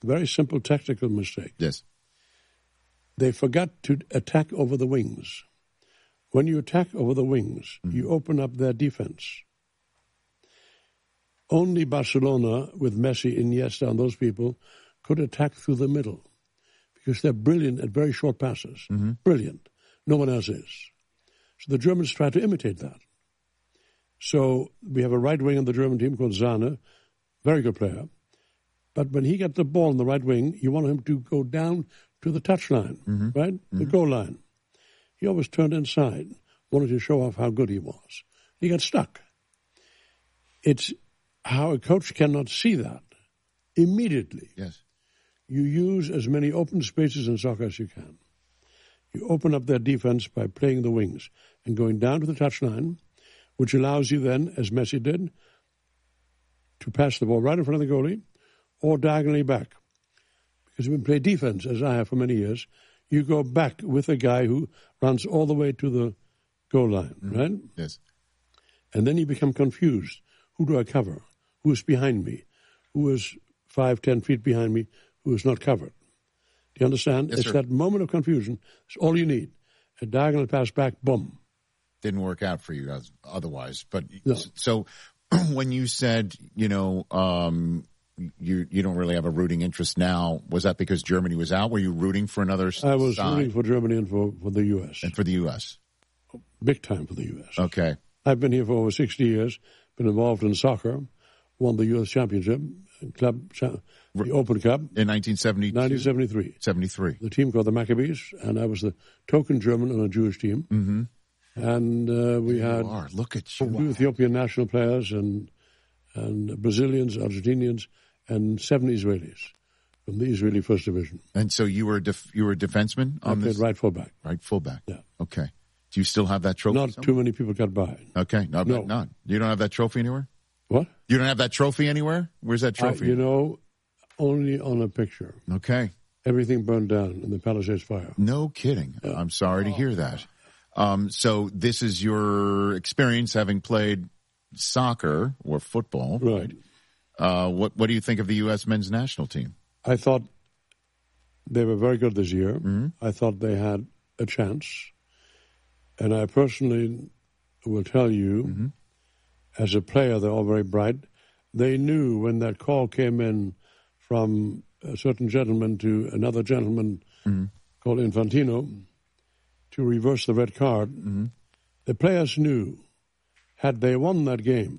very simple tactical mistake. Yes. They forgot to attack over the wings. When you attack over the wings, you open up their defense. Only Barcelona, with Messi, Iniesta, and those people, could attack through the middle because they're brilliant at very short passes. Brilliant. No one else is. So the Germans try to imitate that. So we have a right wing on the German team called Zahner, very good player. But when he gets the ball on the right wing, you want him to go down to the touchline, right? The goal line. He always turned inside, wanted to show off how good he was. He got stuck. It's how a coach cannot see that immediately. Yes. You use as many open spaces in soccer as you can. You open up their defense by playing the wings and going down to the touchline, which allows you then, as Messi did, to pass the ball right in front of the goalie or diagonally back. Because when you play defense, as I have for many years, you go back with a guy who runs all the way to the goal line, right? Yes. And then you become confused. Who do I cover? Who is behind me? Who is 5, 10 feet behind me? Who is not covered? Do you understand? Yes, it's sir. that moment of confusion. It's all you need. A diagonal pass back, boom. Didn't work out for you otherwise. But No. So when you said, you don't really have a rooting interest now, was that because Germany was out? Were you rooting for another side? I was rooting for Germany and for the U.S. And for the U.S.? Big time for the U.S. Okay. I've been here for over 60 years, been involved in soccer, won the U.S. Championship, the Open Cup. In 1973? 73. The team called the Maccabees, and I was the token German on a Jewish team. Mm-hmm. And we had Look at you. two Ethiopian national players and Brazilians, Argentinians, and 7 Israelis from the Israeli First Division. And so you were a defenseman on I played this? right fullback. Right fullback. Yeah. Okay. Do you still have that trophy? Not too many people got by. Okay. No. No. You don't have that trophy anywhere? What? You don't have that trophy anywhere? Where's that trophy? Only on a picture. Okay. Everything burned down in the Palisades fire. No kidding. Yeah. I'm sorry to hear that. So this is your experience having played soccer or football. Right. What do you think of the U.S. men's national team? I thought they were very good this year. Mm-hmm. I thought they had a chance. And I personally will tell you, as a player, they're all very bright. They knew when that call came in from a certain gentleman to another gentleman called Infantino to reverse the red card. The players knew, had they won that game,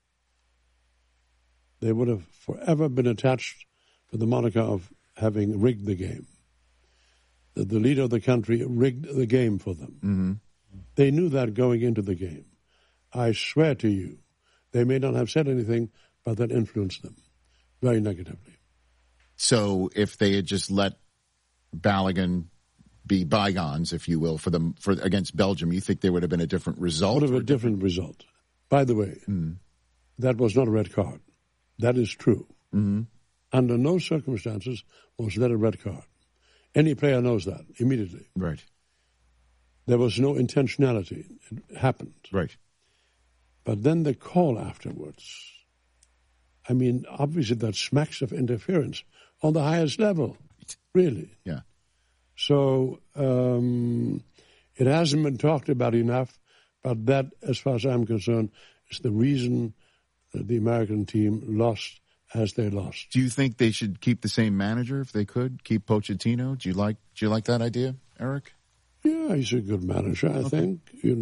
they would have forever been attached to the moniker of having rigged the game. That the leader of the country rigged the game for them. They knew that going into the game. I swear to you, they may not have said anything, but that influenced them very negatively. So if they had just let Balogun be bygones, if you will, for against Belgium, you think there would have been a different result? Would have a different result. By the way, that was not a red card. That is true. Under no circumstances was that a red card. Any player knows that immediately. Right. There was no intentionality. It happened. Right. But then the call afterwards, I mean, obviously that smacks of interference on the highest level, really. Yeah. So it hasn't been talked about enough, but that, as far as I'm concerned, is the reason that the American team lost as they lost. Do you think they should keep the same manager if they could? Keep Pochettino? Do you like that idea, Eric? Yeah, he's a good manager, I think.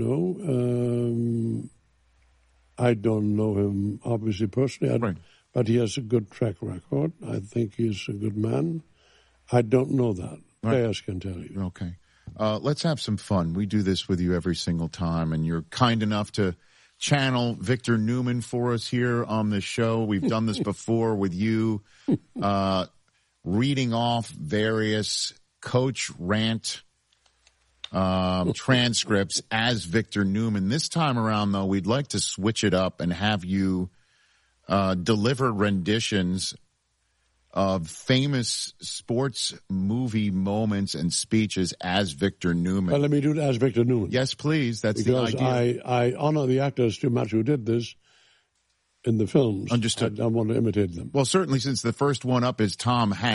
I don't know him, obviously, personally, Right. but he has a good track record. I think he's a good man. I don't know that. Right. Players can tell you. Okay. Let's have some fun. We do this with you every single time, and you're kind enough to channel Victor Newman for us here on the show. We've done this before with you, reading off various coach rant transcripts as Victor Newman. This time around, though, we'd like to switch it up and have you deliver renditions of famous sports movie moments and speeches as Victor Newman. Well, let me do it as Victor Newman. Yes, please. That's because the idea. I honor the actors too much who did this in the films. Understood. I want to imitate them. Well, certainly since the first one up is Tom Hanks.